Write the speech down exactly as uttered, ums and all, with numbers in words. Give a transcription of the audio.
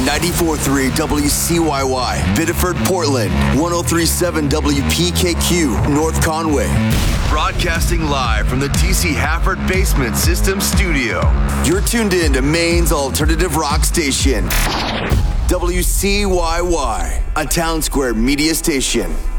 ninety-four point three W C Y Y, Biddeford, Portland, one oh three point seven W P K Q, North Conway. Broadcasting live from the T C Hafford Basement System Studio. You're tuned in to Maine's alternative rock station, W C Y Y, a Town Square media station.